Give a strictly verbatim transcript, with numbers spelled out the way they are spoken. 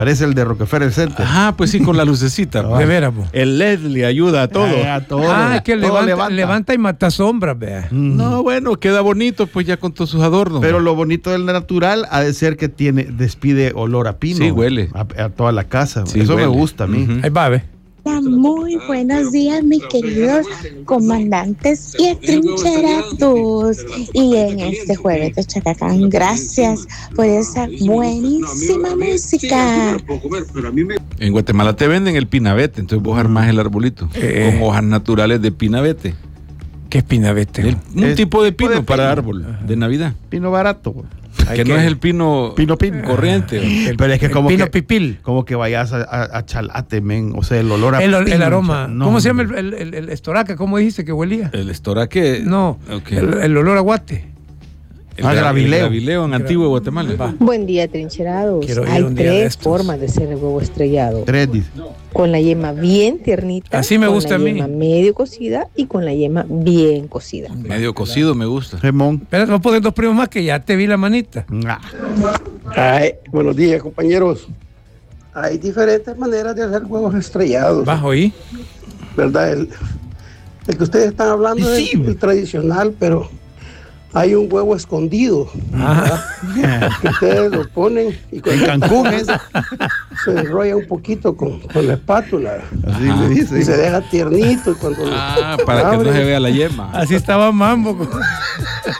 Parece el de Rockefeller Center. Ah, pues sí, con la lucecita. De veras, po. El L E D le ayuda a todo. Ay, a todo. Ah, es que Todo levanta, levanta. levanta y mata sombras, vea. Mm. No, bueno, queda bonito pues ya con todos sus adornos. Pero lo bonito del natural ha de ser que tiene, despide olor a pino. Sí, huele. A, a toda la casa. Sí, Eso huele. me gusta a mí. Ujú. Ahí va, ve. Muy buenos días, mis queridos comandantes y atrincherados. Y en este jueves de Chacacán, gracias por esa buenísima música. En Guatemala te venden el pinabete, entonces vos armás el arbolito Eh. con hojas naturales de pinabete. ¿Qué es pinabete? El- un Es tipo de pino tipo de para pino. árbol de Navidad. Pino barato. güey. Hay Que que- no es el pino, Pino pino. corriente. El- Pero es que el como pino que- pipil. Como que vayas a, a, a Chalate, men. O sea, el olor a El, el pino, aroma. cha- no, ¿Cómo se llama hombre. el, el, el, el estoraca? ¿Cómo dijiste que huelía? El estoraque. No, Ok. el, el olor a guate. El, Ah, gra- gravileo. el gravileo en Antigua Guatemala. Va. Buen día, trincherados. Quiero ir Hay un día de tres estos. formas de hacer el huevo estrellado. Tres, dice. Con la yema bien tiernita. Así me con gusta la a mí. yema medio cocida y con la yema bien cocida. Medio cocido me gusta. Gemón. Pero no poner dos primos más que ya te vi la manita. Ah, Ay, buenos días, compañeros. Hay diferentes maneras de hacer huevos estrellados, Bajo ahí. ¿verdad? El, el que ustedes están hablando Sí, es el tradicional, pero hay un huevo escondido, Ajá. que ustedes lo ponen y En cuando Cancún es. se enrolla un poquito con, con la espátula Así Ajá. le y se dice. deja tiernito y cuando lo Ah, para que no abren, se vea la yema. Así estaba Mambo.